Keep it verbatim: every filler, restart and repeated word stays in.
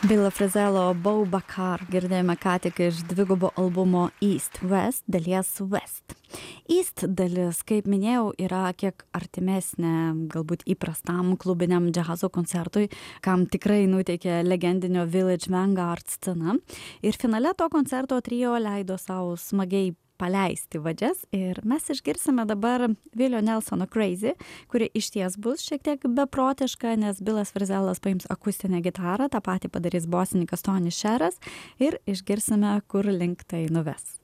Bilo Frizelo Beau Bakar girdėjome ką tik iš dvigubo albumo East West dalies West. East dalis, kaip minėjau, yra kiek artimesnė galbūt įprastam klubiniam džiazo koncertui, kam tikrai nuteikė legendinio Village Vanguard scena. Ir finale to koncerto trio leido savo smagiai paleisti vadžias ir mes išgirsime dabar Willie Nelsono Crazy, kuri išties bus šiek tiek beprotiška, nes Bilas Frizelas paims akustinę gitarą, tą patį padarys bosininkas Tony Sheras ir išgirsime, kur link tai nuves.